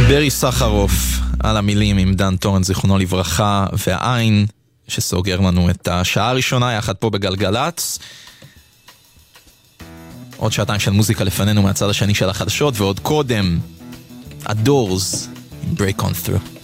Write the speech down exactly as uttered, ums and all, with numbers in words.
ברי סחרוף על המילים עם דן טורן זיכרונו לברכה, והעין שסוגר לנו את השעה הראשונה יחד פה בגלגלץ. עוד שעתיים של מוזיקה לפנינו מהצד השני של החדשות, ועוד קודם הדורס עם Break On Through.